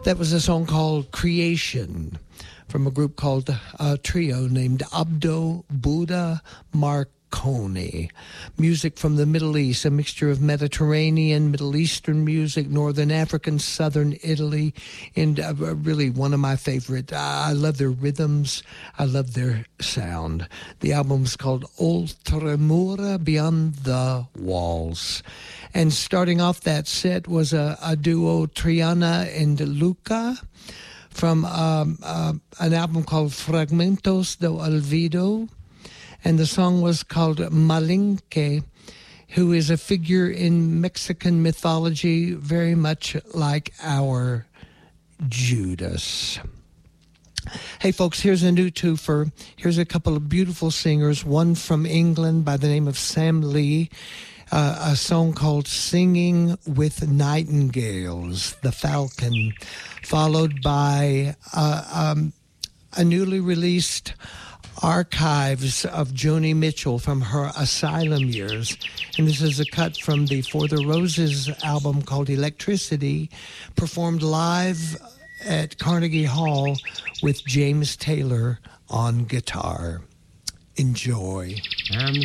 That was a song called Creation from a group called a trio named Abdo Buddha Marconi. Music from the Middle East, a mixture of Mediterranean, Middle Eastern music, Northern African, Southern Italy, and really one of my favorite. I love their rhythms. I love their sound. The album's called Oltremura, Beyond the Walls. And starting off that set was a duo, Triana and Luca, from an album called Fragmentos do Olvido. And the song was called Malinke, who is a figure in Mexican mythology very much like our Judas. Hey, folks, here's a new twofer. Here's a couple of beautiful singers, one from England by the name of Sam Lee, a song called Singing with Nightingales, The Falcon, followed by a newly released archives of Joni Mitchell from her Asylum years. And this is a cut from the For the Roses album called Electricity, performed live at Carnegie Hall with James Taylor on guitar. Enjoy.